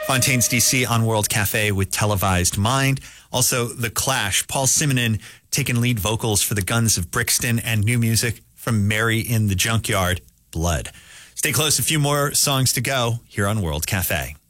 Fontaine's DC on World Cafe with Televised Mind. Also, The Clash, Paul Simonon taking lead vocals for the Guns of Brixton, and new music from Mary in the Junkyard, Blood. Stay close, a few more songs to go here on World Cafe.